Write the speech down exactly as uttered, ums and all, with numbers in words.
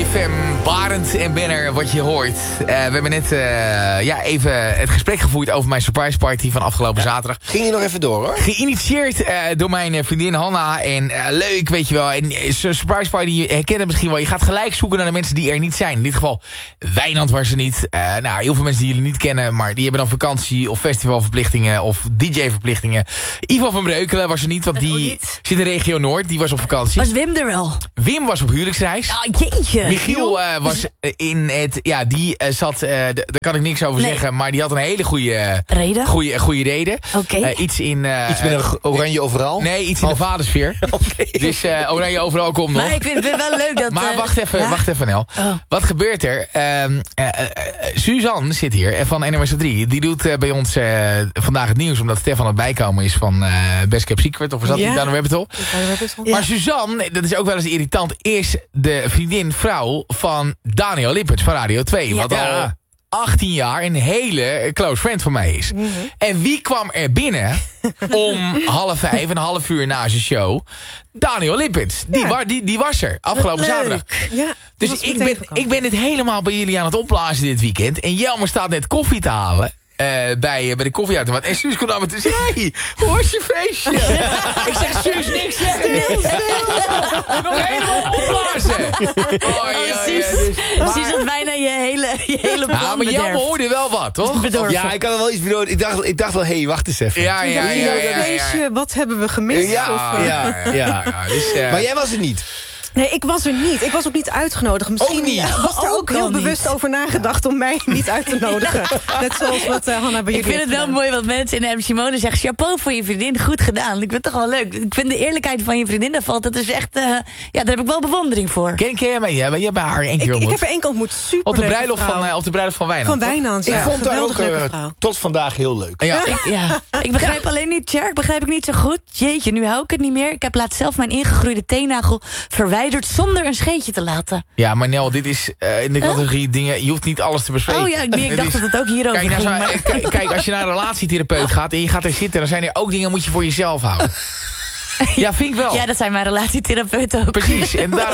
F M, Barend en Benner, wat je hoort. Uh, we hebben net uh, ja, even het gesprek gevoerd over mijn surprise party van afgelopen ja. zaterdag. Ging je nog even door, hoor? Geïnitieerd uh, door mijn vriendin Hanna. En uh, leuk, weet je wel. En uh, surprise party, je herkent het misschien wel. Je gaat gelijk zoeken naar de mensen die er niet zijn. In dit geval, Wijnand was er niet. Uh, nou, heel veel mensen die jullie niet kennen, maar die hebben dan vakantie of festivalverplichtingen of D J-verplichtingen. Ivo van Breukelen was er niet, want die zit in regio Noord. Die was op vakantie. Was Wim er wel? Wim was op huwelijksreis. Oh, jeetje. Michiel uh, was in het... Ja, die uh, zat... Uh, Daar kan ik niks over nee. zeggen. Maar die had een hele goede... Uh, reden? Goede, goede reden. Oké. Okay. Uh, iets in... Uh, iets met een oranje overal? Nee, iets in oh. de vadersfeer. Okay. Dus uh, oranje overal komt nog. Maar ik vind het wel leuk dat... Maar uh, wacht even, ja? wacht even, Nel. Oh. Wat gebeurt er? Uh, uh, uh, Suzanne zit hier van N M S drie. Die doet uh, bij ons uh, vandaag het nieuws. Omdat Stefan aan het bijkomen is van uh, Best Kept Secret. Of was dat ja. niet? Daan Rabbit Ja. Maar Suzanne, dat is ook wel eens irritant, is de vriendin, vrouw van Daniel Lippert van Radio twee. Ja. Wat al achttien jaar een hele close friend van mij is. Mm-hmm. En wie kwam er binnen om half vijf, een half uur na zijn show? Daniel Lippert. Die, ja. wa, die, die was er afgelopen zaterdag. Ja, dus ik ben, ik ben het helemaal bij jullie aan het opblazen dit weekend. En Jelmer staat net koffie te halen. Uh, bij, uh, bij de koffieautomaat. En Suus kwam naar me toe en zei... Hey, hoe was je feestje? Ik zeg, Suus, niks zeggen. Nog helemaal opblazen. Oh, oh, ja, Suus, ja, dus, maar... Suus had bijna je hele, je hele plan ja, maar Jelmer hoorde wel wat, toch? Bedorven. Ja, ik had er wel iets bedoeld. Ik dacht, ik dacht wel, hé, hey, wacht eens even. Ja, ja, ja. ja, ja, ja, ja. Wat hebben we gemist? Ja, of, uh... ja, ja. ja. ja dus, uh... Maar jij was er niet. Nee, ik was er niet. Ik was ook niet uitgenodigd. Misschien ook niet. was er ook, ook heel niet. bewust over nagedacht om mij niet uit te nodigen. Net zoals wat uh, Hanna bij jullie Ik vind het wel gedaan. mooi wat mensen in M. Simone zeggen. Chapeau voor je vriendin, goed gedaan. Ik vind het toch wel leuk. Ik vind de eerlijkheid van je vriendin, daar valt het dus echt... Uh, ja, daar heb ik wel bewondering voor. Ken, ken jij mij? Ja, je hebt haar één keer ik, ontmoet. ik heb er één keer ontmoet. Super op de bruiloft van, uh, op de bruiloft van Wijnand. Van Wijnand, ja. Ik vond haar ook uh, tot vandaag heel leuk. Ja. Ik, ja. ik begrijp alleen niet, Tjerk, begrijp ik niet zo goed. Jeetje, nu hou ik het niet meer. Ik heb laatst zelf mijn ingegroeide teennagel verwijderd zonder een scheetje te laten. Ja, maar Nel, dit is uh, in de categorie huh? dingen... Je hoeft niet alles te bespreken. Oh ja, ik, ik dacht is, dat het ook hierover kijk, ging. Nou, maar... kijk, kijk, als je naar een relatietherapeut gaat en je gaat er zitten... dan zijn er ook dingen moet je voor jezelf houden. Ja, vind ik wel. Ja, dat zijn mijn relatietherapeuten ook. Precies, en daar